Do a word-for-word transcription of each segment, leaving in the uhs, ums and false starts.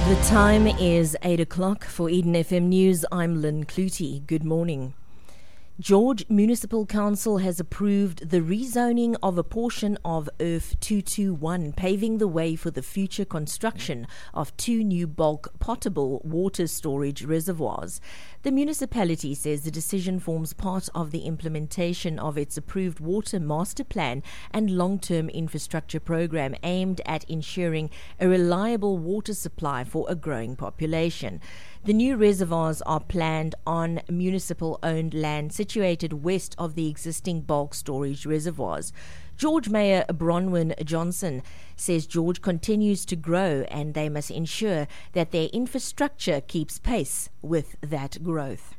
The time is eight o'clock for Eden F M News. I'm Lynn Clutie. Good morning. George Municipal Council has approved the rezoning of a portion of E R F two twenty-one, paving the way for the future construction of two new bulk potable water storage reservoirs. The municipality says the decision forms part of the implementation of its approved water master plan and long-term infrastructure program aimed at ensuring a reliable water supply for a growing population. The new reservoirs are planned on municipal-owned land situated west of the existing bulk storage reservoirs. George Mayor Bronwyn Johnson says George continues to grow and they must ensure that their infrastructure keeps pace with that growth.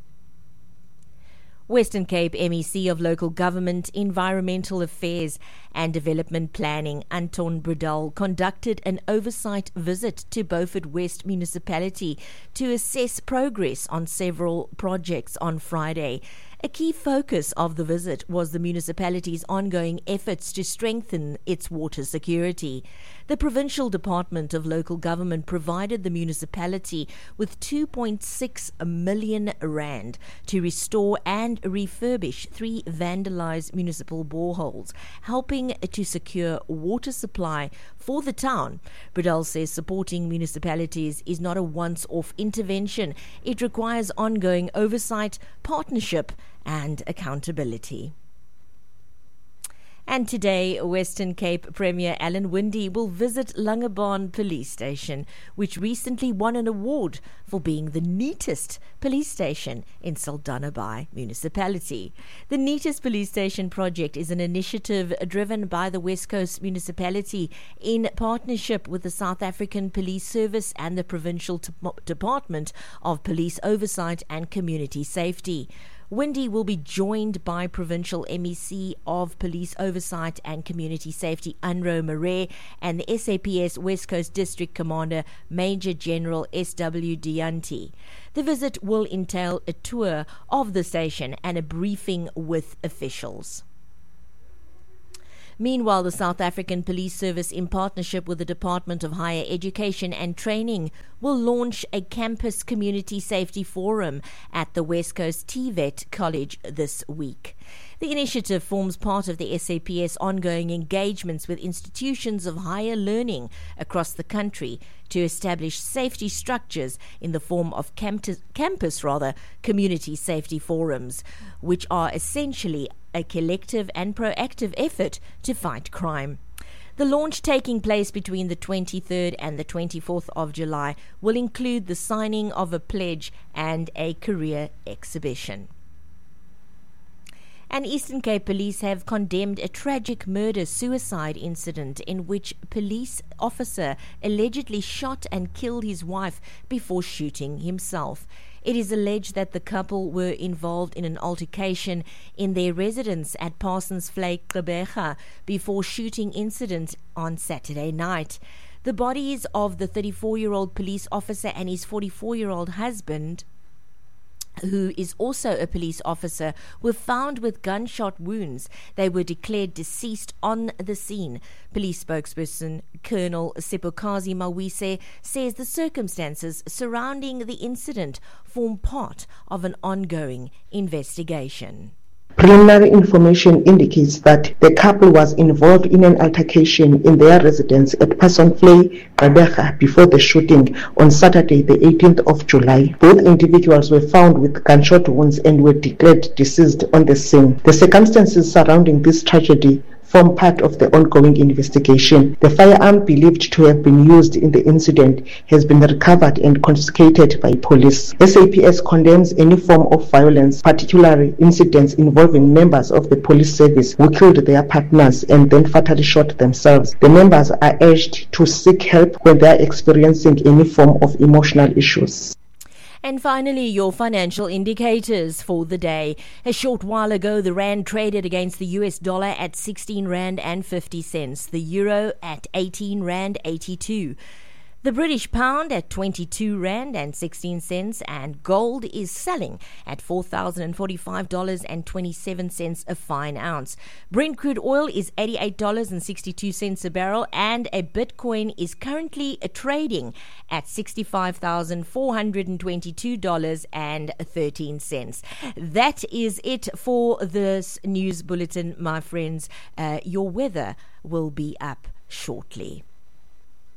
Western Cape M E C of Local Government, Environmental Affairs and Development Planning, Anton Bredal, conducted an oversight visit to Beaufort West Municipality to assess progress on several projects on Friday. A key focus of the visit was the municipality's ongoing efforts to strengthen its water security. The Provincial Department of Local Government provided the municipality with two point six million rand to restore and refurbish three vandalized municipal boreholes, helping to secure water supply for the town. Bredal says supporting municipalities is not a once-off intervention. It requires ongoing oversight, partnership, and accountability. And today, Western Cape Premier Alan Winde will visit Langebaan Police Station, which recently won an award for being the neatest police station in Saldanha Bay Municipality. The Neatest Police Station project is an initiative driven by the West Coast Municipality in partnership with the South African Police Service and the Provincial T- Department of Police Oversight and Community Safety. Winde will be joined by Provincial M E C of Police Oversight and Community Safety, Unro Marais, and the S A P S West Coast District Commander, Major General S W Dianti. The visit will entail a tour of the station and a briefing with officials. Meanwhile, the South African Police Service, in partnership with the Department of Higher Education and Training, will launch a campus community safety forum at the West Coast T V E T College this week. The initiative forms part of the S A P S ongoing engagements with institutions of higher learning across the country to establish safety structures in the form of campus, campus rather, community safety forums, which are essentially a collective and proactive effort to fight crime. The launch, taking place between the twenty-third and the twenty-fourth of July, will include the signing of a pledge and a career exhibition. And Eastern Cape Police have condemned a tragic murder-suicide incident in which a police officer allegedly shot and killed his wife before shooting himself. It is alleged that the couple were involved in an altercation in their residence at Parsons Vlei, Gqeberha, before shooting incident on Saturday night. The bodies of the thirty-four-year-old police officer and his forty-four-year-old husband, who is also a police officer, were found with gunshot wounds. They were declared deceased on the scene. Police spokesperson Colonel Sepokazi Mawise says the circumstances surrounding the incident form part of an ongoing investigation. Preliminary information indicates that the couple was involved in an altercation in their residence at Parsons Vlei, Gqeberha, before the shooting on Saturday, the eighteenth of July. Both individuals were found with gunshot wounds and were declared deceased on the scene. The circumstances surrounding this tragedy form part of the ongoing investigation. The firearm believed to have been used in the incident has been recovered and confiscated by police. S A P S condemns any form of violence, particularly incidents involving members of the police service who killed their partners and then fatally shot themselves. The members are urged to seek help when they are experiencing any form of emotional issues. And finally, your financial indicators for the day. A short while ago, the rand traded against the U S dollar at sixteen rand and fifty cents, the euro at eighteen rand eighty-two. The British pound at twenty-two rand and sixteen cents, and gold is selling at four thousand forty-five dollars and twenty-seven cents a fine ounce. Brent crude oil is eighty-eight dollars and sixty-two cents a barrel, and a Bitcoin is currently trading at sixty-five thousand four hundred twenty-two dollars and thirteen cents. That is it for this news bulletin, my friends. Uh, your weather will be up shortly.